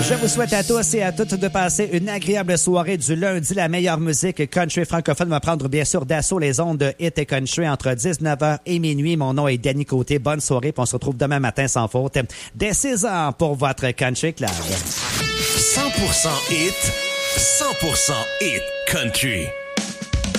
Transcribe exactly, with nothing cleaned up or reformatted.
Je vous souhaite à tous et à toutes de passer une agréable soirée du lundi. La meilleure musique country francophone va prendre bien sûr d'assaut les ondes de Hit et Country entre dix-neuf heures et minuit. Mon nom est Danny Côté. Bonne soirée, puis on se retrouve demain matin sans faute dès six heures pour votre Country Club. cent pour cent Hit, cent pour cent Hit Country.